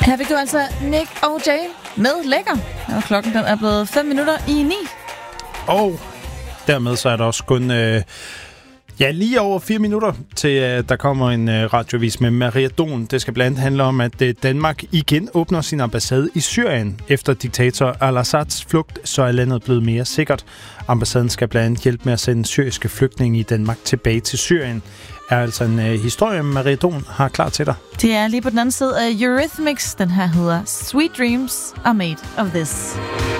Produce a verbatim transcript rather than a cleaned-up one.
Her fik du altså Nick og Jay med Lækker. Og klokken den er blevet fem minutter i ni. Og dermed så er der også kun øh, ja, lige over fire minutter til, øh, der kommer en øh, radiovis med Maria Don. Det skal blandt andet handle om, at øh, Danmark igen åbner sin ambassade i Syrien. Efter diktator al-Assads flugt, så er landet blevet mere sikkert. Ambassaden skal blandt andet hjælpe med at sende syriske flygtninge i Danmark tilbage til Syrien. Er altså en øh, historie, Maria Don har klar til dig. Det er lige på den anden side af Eurythmics. Den her hedder Sweet Dreams Are Made of This.